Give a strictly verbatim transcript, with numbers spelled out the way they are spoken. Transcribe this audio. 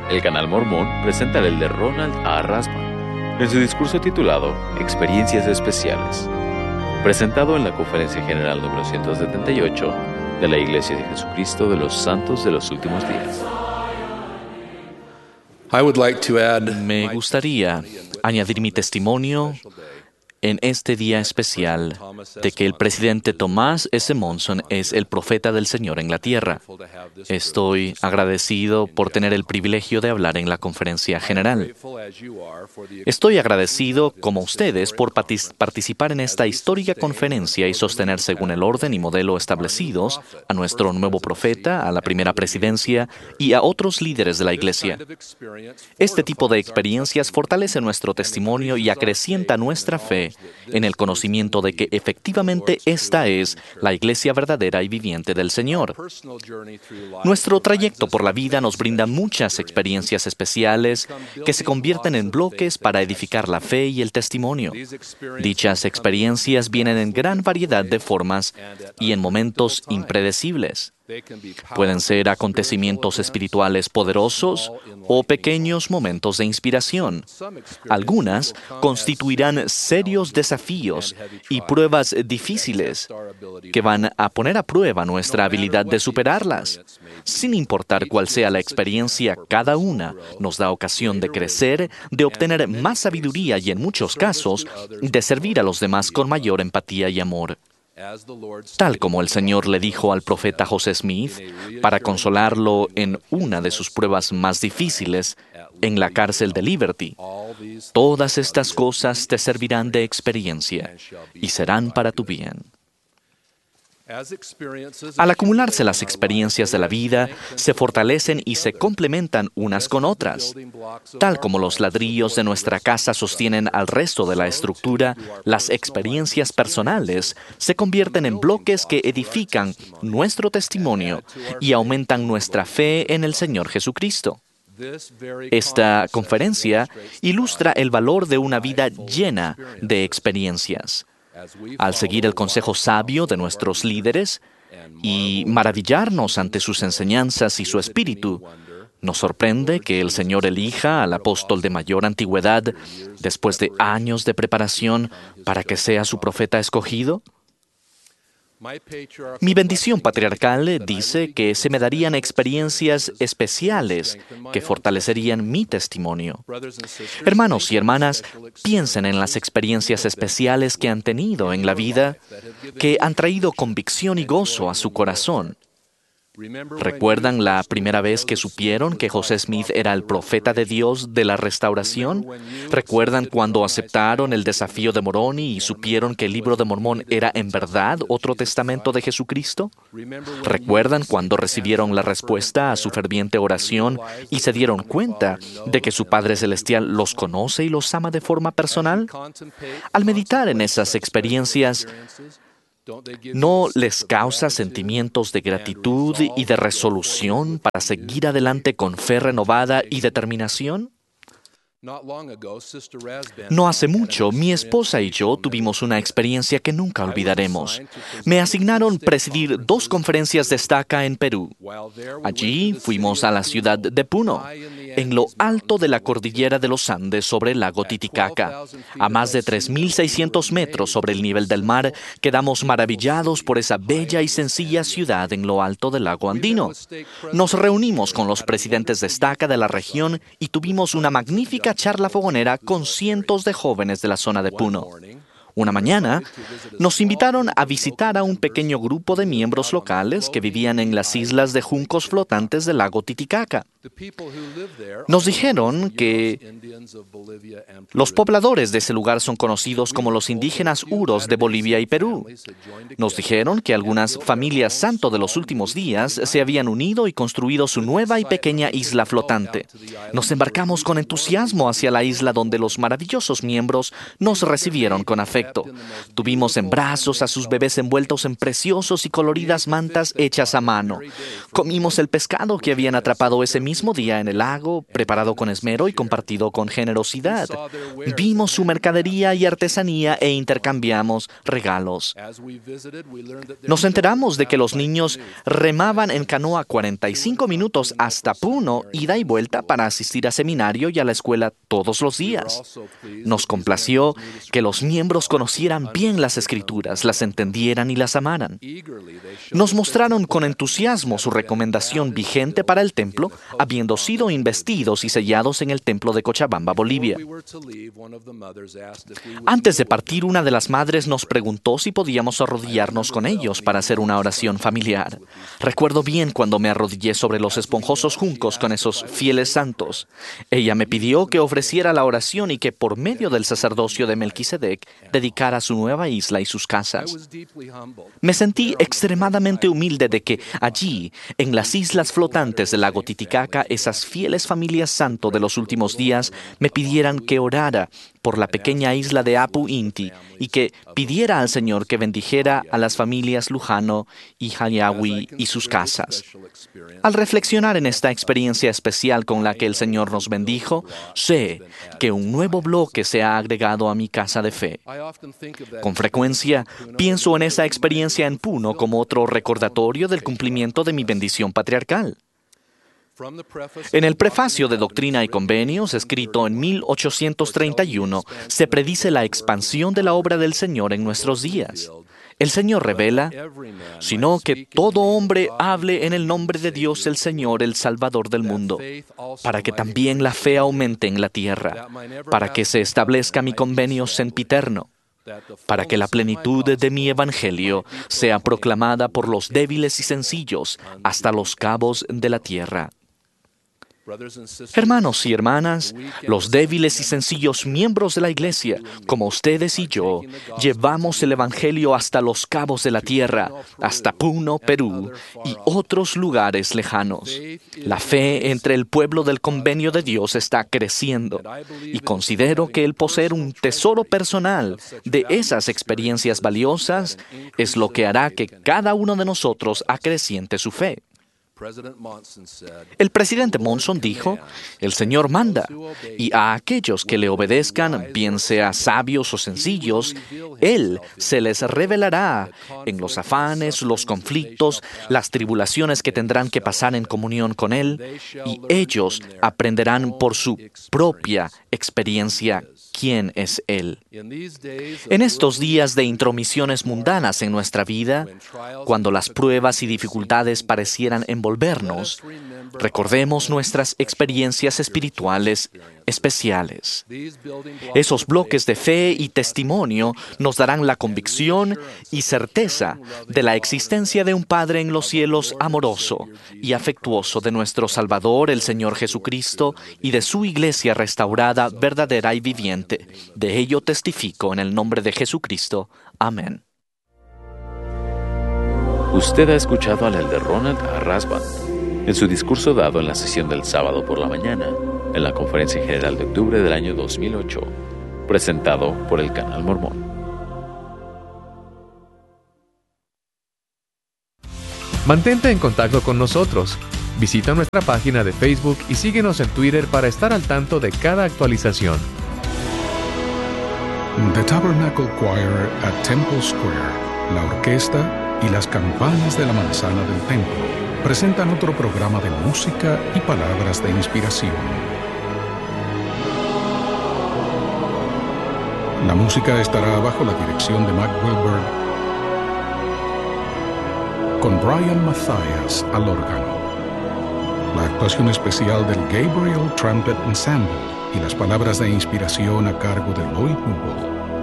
El canal Mormón presenta al elder Ronald A. Rasband en su discurso titulado Experiencias Especiales, presentado en la Conferencia General número ciento setenta y ocho de la Iglesia de Jesucristo de los Santos de los Últimos Días. Me gustaría añadir mi testimonio en este día especial de que el presidente Thomas S. Monson es el profeta del Señor en la tierra. Estoy agradecido por tener el privilegio de hablar en la conferencia general. Estoy agradecido, como ustedes, por partic- participar en esta histórica conferencia y sostener según el orden y modelo establecidos a nuestro nuevo profeta, a la primera presidencia y a otros líderes de la Iglesia. Este tipo de experiencias fortalece nuestro testimonio y acrecienta nuestra fe en el conocimiento de que efectivamente esta es la Iglesia verdadera y viviente del Señor. Nuestro trayecto por la vida nos brinda muchas experiencias especiales que se convierten en bloques para edificar la fe y el testimonio. Dichas experiencias vienen en gran variedad de formas y en momentos impredecibles. Pueden ser acontecimientos espirituales poderosos o pequeños momentos de inspiración. Algunas constituirán serios desafíos y pruebas difíciles que van a poner a prueba nuestra habilidad de superarlas. Sin importar cuál sea la experiencia, cada una nos da ocasión de crecer, de obtener más sabiduría y, en muchos casos, de servir a los demás con mayor empatía y amor. Tal como el Señor le dijo al profeta José Smith, para consolarlo en una de sus pruebas más difíciles, en la cárcel de Liberty, todas estas cosas te servirán de experiencia y serán para tu bien. Al acumularse las experiencias de la vida, se fortalecen y se complementan unas con otras. Tal como los ladrillos de nuestra casa sostienen al resto de la estructura, las experiencias personales se convierten en bloques que edifican nuestro testimonio y aumentan nuestra fe en el Señor Jesucristo. Esta conferencia ilustra el valor de una vida llena de experiencias. Al seguir el consejo sabio de nuestros líderes y maravillarnos ante sus enseñanzas y su espíritu, nos sorprende que el Señor elija al apóstol de mayor antigüedad después de años de preparación para que sea su profeta escogido. Mi bendición patriarcal dice que se me darían experiencias especiales que fortalecerían mi testimonio. Hermanos y hermanas, piensen en las experiencias especiales que han tenido en la vida, que han traído convicción y gozo a su corazón. ¿Recuerdan la primera vez que supieron que José Smith era el profeta de Dios de la restauración? ¿Recuerdan cuando aceptaron el desafío de Moroni y supieron que el libro de Mormón era en verdad otro testamento de Jesucristo? ¿Recuerdan cuando recibieron la respuesta a su ferviente oración y se dieron cuenta de que su Padre Celestial los conoce y los ama de forma personal? Al meditar en esas experiencias, ¿no les causa sentimientos de gratitud y de resolución para seguir adelante con fe renovada y determinación? No hace mucho, mi esposa y yo tuvimos una experiencia que nunca olvidaremos. Me asignaron presidir dos conferencias de estaca en Perú. Allí fuimos a la ciudad de Puno, en lo alto de la cordillera de los Andes sobre el lago Titicaca. A más de tres mil seiscientos metros sobre el nivel del mar, quedamos maravillados por esa bella y sencilla ciudad en lo alto del lago andino. Nos reunimos con los presidentes de estaca de la región y tuvimos una magnífica charla fogonera con cientos de jóvenes de la zona de Puno. Una mañana, nos invitaron a visitar a un pequeño grupo de miembros locales que vivían en las islas de juncos flotantes del lago Titicaca. Nos dijeron que los pobladores de ese lugar son conocidos como los indígenas huros de Bolivia y Perú. Nos dijeron que algunas familias santo de los últimos días se habían unido y construido su nueva y pequeña isla flotante. Nos embarcamos con entusiasmo hacia la isla donde los maravillosos miembros nos recibieron con afecto. Tuvimos en brazos a sus bebés envueltos en preciosos y coloridas mantas hechas a mano. Comimos el pescado que habían atrapado ese mismo mismo día en el lago, preparado con esmero y compartido con generosidad. Vimos su mercadería y artesanía e intercambiamos regalos. Nos enteramos de que los niños remaban en canoa cuarenta y cinco minutos hasta Puno, ida y vuelta, para asistir a seminario y a la escuela todos los días. Nos complació que los miembros conocieran bien las Escrituras, las entendieran y las amaran. Nos mostraron con entusiasmo su recomendación vigente para el templo, habiendo sido investidos y sellados en el templo de Cochabamba, Bolivia. Antes de partir, una de las madres nos preguntó si podíamos arrodillarnos con ellos para hacer una oración familiar. Recuerdo bien cuando me arrodillé sobre los esponjosos juncos con esos fieles santos. Ella me pidió que ofreciera la oración y que por medio del sacerdocio de Melquisedec dedicara su nueva isla y sus casas. Me sentí extremadamente humilde de que allí, en las islas flotantes del lago Titicaca, esas fieles familias santo de los últimos días me pidieran que orara por la pequeña isla de Apu Inti y que pidiera al Señor que bendijera a las familias Lujano y Hayawi y sus casas. Al reflexionar en esta experiencia especial con la que el Señor nos bendijo, sé que un nuevo bloque se ha agregado a mi casa de fe. Con frecuencia pienso en esa experiencia en Puno como otro recordatorio del cumplimiento de mi bendición patriarcal. En el prefacio de Doctrina y Convenios, escrito en mil ochocientos treinta y uno, se predice la expansión de la obra del Señor en nuestros días. El Señor revela, sino que todo hombre hable en el nombre de Dios el Señor, el Salvador del mundo, para que también la fe aumente en la tierra, para que se establezca mi convenio sempiterno, para que la plenitud de mi evangelio sea proclamada por los débiles y sencillos hasta los cabos de la tierra. Hermanos y hermanas, los débiles y sencillos miembros de la Iglesia, como ustedes y yo, llevamos el Evangelio hasta los cabos de la tierra, hasta Puno, Perú, y otros lugares lejanos. La fe entre el pueblo del convenio de Dios está creciendo, y considero que el poseer un tesoro personal de esas experiencias valiosas es lo que hará que cada uno de nosotros acreciente su fe. El presidente Monson dijo, el Señor manda, y a aquellos que le obedezcan, bien sea sabios o sencillos, Él se les revelará en los afanes, los conflictos, las tribulaciones que tendrán que pasar en comunión con Él, y ellos aprenderán por su propia experiencia quién es Él. En estos días de intromisiones mundanas en nuestra vida, cuando las pruebas y dificultades parecieran envolvernos, recordemos nuestras experiencias espirituales especiales. Esos bloques de fe y testimonio nos darán la convicción y certeza de la existencia de un Padre en los cielos amoroso y afectuoso, de nuestro Salvador, el Señor Jesucristo, y de su Iglesia restaurada, verdadera y viviente. De ello testifico en el nombre de Jesucristo. Amén. Usted ha escuchado al elder Ronald A. Rasband en su discurso dado en la sesión del sábado por la mañana, en la Conferencia General de Octubre del año dos mil ocho, presentado por el Canal Mormón. Mantente en contacto con nosotros. Visita nuestra página de Facebook y síguenos en Twitter para estar al tanto de cada actualización. The Tabernacle Choir at Temple Square, la orquesta y las campanas de la manzana del templo presentan otro programa de música y palabras de inspiración. La música estará bajo la dirección de Mac Wilber, con Brian Mathias al órgano. La actuación especial del Gabriel Trumpet Ensemble y las palabras de inspiración a cargo de Lloyd Newell.